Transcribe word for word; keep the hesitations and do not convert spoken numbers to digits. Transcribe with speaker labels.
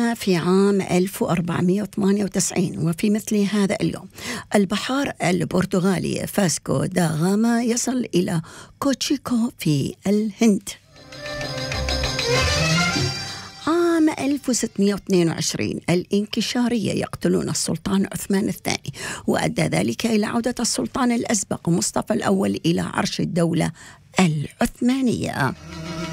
Speaker 1: كنا في عام ألف وأربعمائة وثمانية وتسعين، وفي مثل هذا اليوم البحار البرتغالي فاسكو دا غاما يصل إلى كوتشيكو في الهند. عام ألف وستمائة واثنين وعشرين الإنكشارية يقتلون السلطان عثمان الثاني، وأدى ذلك إلى عودة السلطان الأزبق مصطفى الأول إلى عرش الدولة العثمانية.